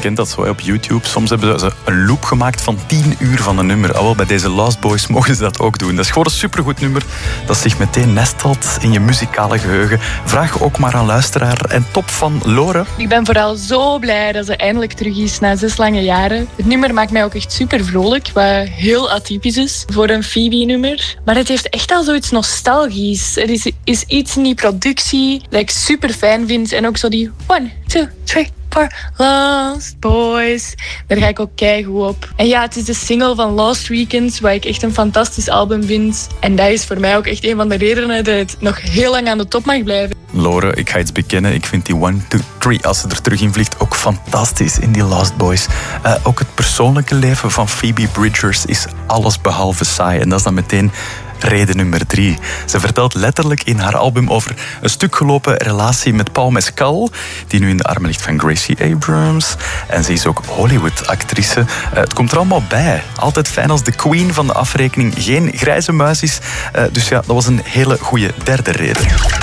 kent dat zo op YouTube. Soms hebben ze een loop gemaakt van 10 uur van een nummer. Alhoewel, bij deze Lost Boys mogen ze dat ook doen. Dat is gewoon een supergoed nummer dat zich meteen nestelt in je muzikale geheugen. Vraag ook maar aan luisteraar en top van Lore. Ik ben vooral zo blij dat ze eindelijk terug is na 6 lange jaren. Het nummer maakt mij ook echt super vrolijk, wat heel atypisch is voor een Phoebe-nummer. Maar het heeft echt al zoiets nostalgisch. Er is iets in die productie dat ik super fijn vind. En ook zo die 1, 2, 3, 4, Lost Boys. Daar ga ik ook keigoed op. En ja, het is de single van Lost Weekends, wat ik echt een fantastisch album vind. En dat is voor mij ook echt een van de redenen dat het nog heel lang aan de top mag blijven. Lore, ik ga iets bekennen. Ik vind die 1, 2, 3, als ze er terug in vliegt, ook fantastisch in die Lost Boys. Ook het persoonlijke leven van Phoebe Bridgers is alles behalve saai. En dat is dan meteen reden nummer 3. Ze vertelt letterlijk in haar album over een stuk gelopen relatie met Paul Mescal, die nu in de armen ligt van Gracie Abrams. En ze is ook Hollywood-actrice. Het komt er allemaal bij. Altijd fijn als de queen van de afrekening geen grijze muis is. Dus ja, dat was een hele goede derde reden.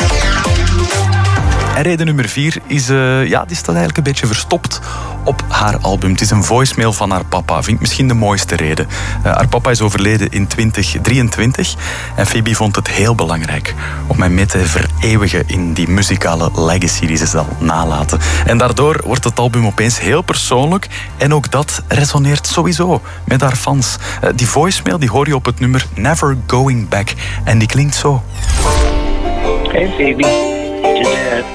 En reden nummer 4 is, die staat eigenlijk een beetje verstopt op haar album. Het is een voicemail van haar papa. Vind ik misschien de mooiste reden. Haar papa is overleden in 2023 en Phoebe vond het heel belangrijk om hem mee te vereeuwigen in die muzikale legacy die ze zal nalaten. En daardoor wordt het album opeens heel persoonlijk en ook dat resoneert sowieso met haar fans. Die voicemail die hoor je op het nummer Never Going Back en die klinkt zo. Hey Phoebe, it's your dad.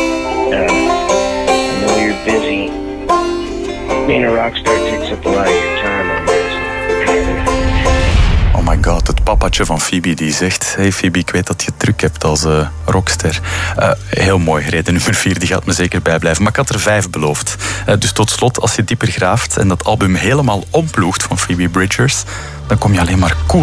I know you're busy. Being a rockstar takes up a lot of your time on this. Oh my god, het papatje van Phoebe die zegt: hey Phoebe, ik weet dat je druk hebt als rockster. Heel mooi, reden nummer 4, die gaat me zeker bijblijven. Maar ik had er 5 beloofd. Dus tot slot, als je dieper graaft en dat album helemaal omploegt van Phoebe Bridgers, dan kom je alleen maar cool